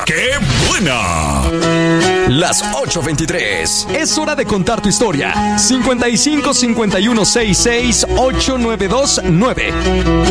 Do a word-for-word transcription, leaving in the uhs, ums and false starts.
¡Qué buena! Las ocho veintitrés. Es hora de contar tu historia. cincuenta y cinco, cincuenta y uno, sesenta y seis, ochenta y nueve veintinueve.